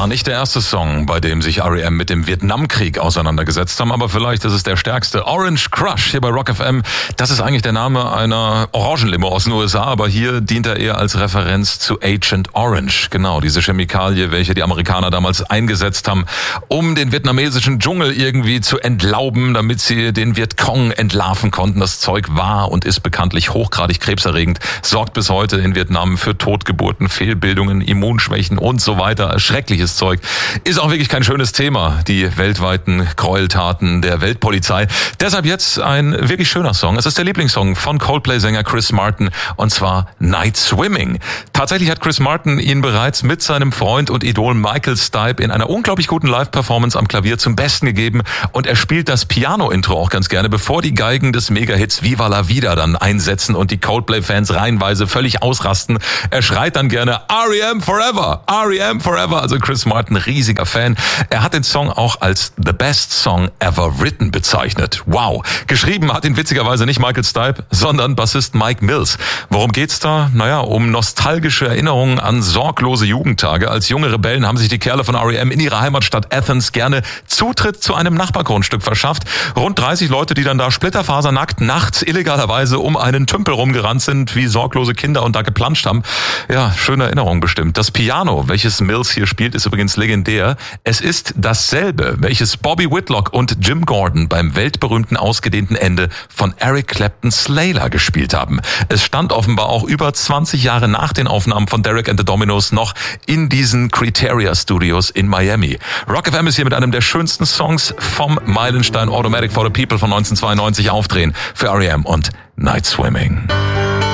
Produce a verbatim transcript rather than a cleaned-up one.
War nicht der erste Song, bei dem sich R E M mit dem Vietnamkrieg auseinandergesetzt haben, aber vielleicht ist es der stärkste. Orange Crush hier bei Rock F M. Das ist eigentlich der Name einer Orangenlimo aus den U S A, aber hier dient er eher als Referenz zu Agent Orange. Genau, diese Chemikalie, welche die Amerikaner damals eingesetzt haben, um den vietnamesischen Dschungel irgendwie zu entlauben, damit sie den Vietcong entlarven konnten. Das Zeug war und ist bekanntlich hochgradig krebserregend, sorgt bis heute in Vietnam für Totgeburten, Fehlbildungen, Immunschwächen und so weiter. Schreckliches Zeug. Ist auch wirklich kein schönes Thema, die weltweiten Gräueltaten der Weltpolizei. Deshalb jetzt ein wirklich schöner Song. Es ist der Lieblingssong von Coldplay-Sänger Chris Martin, und zwar Night Swimming. Tatsächlich hat Chris Martin ihn bereits mit seinem Freund und Idol Michael Stipe in einer unglaublich guten Live-Performance am Klavier zum Besten gegeben, und er spielt das Piano-Intro auch ganz gerne, bevor die Geigen des Mega-Hits Viva la Vida dann einsetzen und die Coldplay-Fans reihenweise völlig ausrasten. Er schreit dann gerne R E M Forever, R E M Forever, also Chris Martin, riesiger Fan. Er hat den Song auch als The Best Song Ever Written bezeichnet. Wow. Geschrieben hat ihn witzigerweise nicht Michael Stipe, sondern Bassist Mike Mills. Worum geht's da? Naja, um nostalgische Erinnerungen an sorglose Jugendtage. Als junge Rebellen haben sich die Kerle von R E M in ihrer Heimatstadt Athens gerne Zutritt zu einem Nachbargrundstück verschafft. Rund dreißig Leute, die dann da splitterfasernackt nachts illegalerweise um einen Tümpel rumgerannt sind, wie sorglose Kinder, und da geplanscht haben. Ja, schöne Erinnerung bestimmt. Das Piano, welches Mills hier spielt, ist übrigens legendär. Es ist dasselbe, welches Bobby Whitlock und Jim Gordon beim weltberühmten ausgedehnten Ende von Eric Clapton's Layla gespielt haben. Es stand offenbar auch über zwanzig Jahre nach den Aufnahmen von Derek and the Dominos noch in diesen Criteria Studios in Miami. Rock F M ist hier mit einem der schönsten Songs vom Meilenstein Automatic for the People von neunzehnhundertzweiundneunzig aufdrehen für R E M und Night Swimming.